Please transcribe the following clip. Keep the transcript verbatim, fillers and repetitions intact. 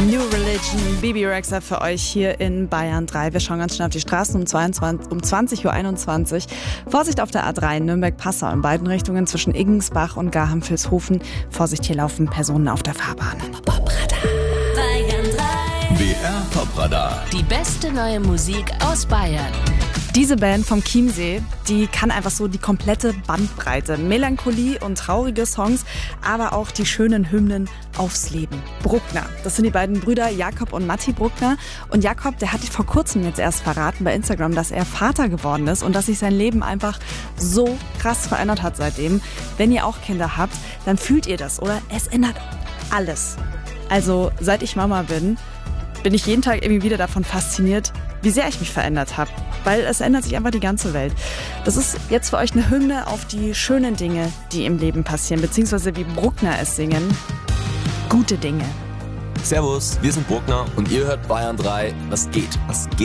New Religion, Bebe Rexha für euch hier in Bayern drei. Wir schauen ganz schnell auf die Straßen um, zweiundzwanzig, um zwanzig Uhr einundzwanzig. Vorsicht auf der A drei, Nürnberg-Passau in beiden Richtungen zwischen Iggensbach und Garham-Vilshofen. Vorsicht, hier laufen Personen auf der Fahrbahn. Bayern drei. B R Top-Radar. Die beste neue Musik aus Bayern. Diese Band vom Chiemsee, die kann einfach so die komplette Bandbreite. Melancholie und traurige Songs, aber auch die schönen Hymnen aufs Leben. Bruckner, das sind die beiden Brüder Jakob und Matti Bruckner. Und Jakob, der hat vor kurzem jetzt erst verraten bei Instagram, dass er Vater geworden ist und dass sich sein Leben einfach so krass verändert hat seitdem. Wenn ihr auch Kinder habt, dann fühlt ihr das, oder? Es ändert alles. Also seit ich Mama bin, bin ich jeden Tag irgendwie wieder davon fasziniert, wie sehr ich mich verändert habe. Weil es ändert sich einfach die ganze Welt. Das ist jetzt für euch eine Hymne auf die schönen Dinge, die im Leben passieren, beziehungsweise wie Bruckner es singen. Gute Dinge. Servus, wir sind Bruckner und ihr hört Bayern drei. Was geht? Was geht?